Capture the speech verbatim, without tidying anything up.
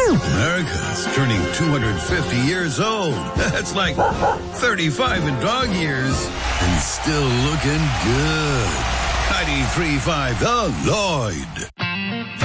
America's turning two hundred fifty years old. That's like thirty-five in dog years. And still looking good. ninety-three point five The Lloyd.